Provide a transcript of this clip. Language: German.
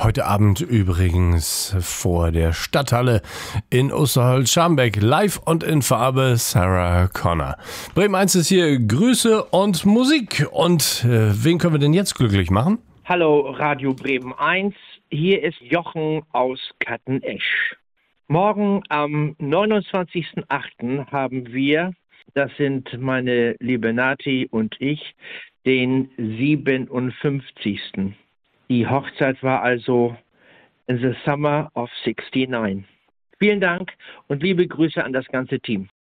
Heute Abend übrigens vor der Stadthalle in Osterholz-Scharmbeck. Live und in Farbe Sarah Connor. Bremen 1 ist hier Grüße und Musik. Und wen können wir denn jetzt glücklich machen? Hallo Radio Bremen 1, hier ist Jochen aus Kattenesch. Morgen am 29.08. haben wir, das sind meine liebe Nati und ich, den 57. Die Hochzeit war also in the summer of 69. Vielen Dank und liebe Grüße an das ganze Team.